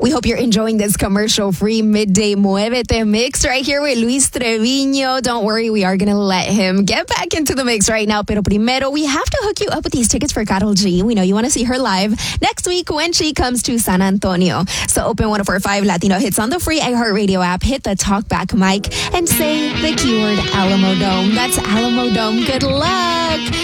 We hope you're enjoying this commercial-free midday Muévete mix right here with Luis Trevino. Don't worry, we are going to let him get back into the mix right now. Pero primero, we have to hook you up with these tickets for Karol G. We know you want to see her live next week when she comes to San Antonio. So open 104.5 Latino Hits on the free iHeartRadio app. Hit the talkback mic and say the keyword Alamo Dome. That's Alamo Dome. Good luck.